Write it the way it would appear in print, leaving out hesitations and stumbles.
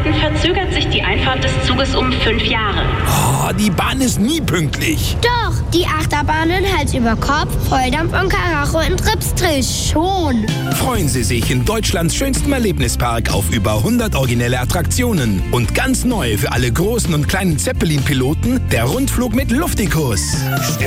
Bauarbeiten verzögert sich die Einfahrt des Zuges um 5 Jahre. Oh, die Bahn ist nie pünktlich. Doch, die Achterbahnen Hals über Kopf, Volldampf und Karacho in Tripsdrill schon. Freuen Sie sich in Deutschlands schönstem Erlebnispark auf über 100 originelle Attraktionen. Und ganz neu für alle großen und kleinen Zeppelin-Piloten, der Rundflug mit Luftikus.